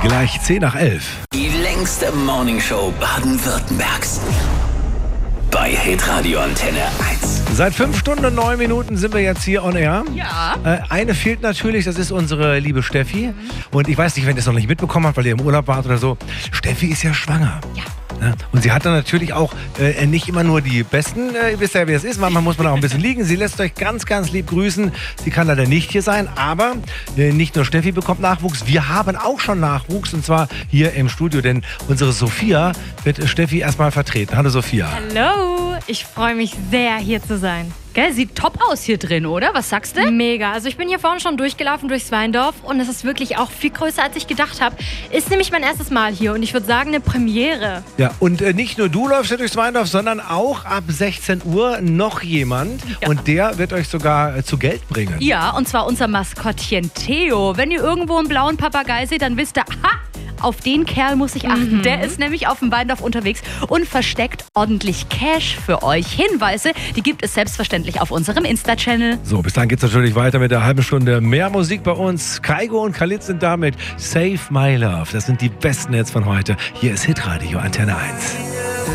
Gleich 10 nach 11. Die längste Morningshow Baden-Württembergs. Bei Hitradio Antenne 1. Seit 5 Stunden und 9 Minuten sind wir jetzt hier on air. Ja. Eine fehlt natürlich, das ist unsere liebe Steffi. Und ich weiß nicht, wenn ihr es noch nicht mitbekommen habt, weil ihr im Urlaub wart oder so. Steffi ist ja schwanger. Ja. Und sie hat dann natürlich auch nicht immer nur die besten, ihr wisst ja, wie es ist, manchmal muss man auch ein bisschen liegen. Sie lässt euch ganz, ganz lieb grüßen. Sie kann leider nicht hier sein, aber nicht nur Steffi bekommt Nachwuchs, wir haben auch schon Nachwuchs und zwar hier im Studio, denn unsere Sophia wird Steffi erstmal vertreten. Hallo Sophia. Hallo, ich freue mich sehr, hier zu sein. Gell, sieht top aus hier drin, oder? Was sagst du? Mega. Also ich bin hier vorhin schon durchgelaufen durchs Weindorf und es ist wirklich auch viel größer, als ich gedacht habe. Ist nämlich mein erstes Mal hier und ich würde sagen, eine Premiere. Ja, und nicht nur du läufst hier durchs Weindorf, sondern auch ab 16 Uhr noch jemand. Ja. Und der wird euch sogar zu Geld bringen. Ja, und zwar unser Maskottchen Theo. Wenn ihr irgendwo einen blauen Papagei seht, dann wisst ihr, aha, auf den Kerl muss ich achten. Der ist nämlich auf dem Weindorf unterwegs und versteckt ordentlich Cash für euch. Hinweise, die gibt es selbstverständlich auf unserem Insta-Channel. So, bis dann geht's natürlich weiter mit der halben Stunde mehr Musik bei uns. Kaigo und Khalid sind da mit Save My Love. Das sind die besten jetzt von heute. Hier ist Hitradio Antenne 1.